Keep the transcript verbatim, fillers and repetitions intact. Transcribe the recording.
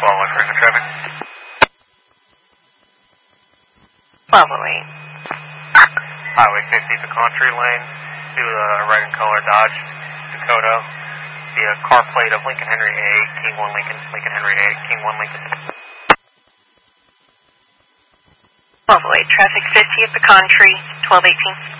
twelve oh eight traffic. twelve oh eight. Highway fifty, the Country Lane, to the red and color Dodge Dakota. The uh, car plate of Lincoln Henry A, King one Lincoln, Lincoln Henry A, King one Lincoln. twelve oh eight, traffic fifty at the Country, twelve eighteen.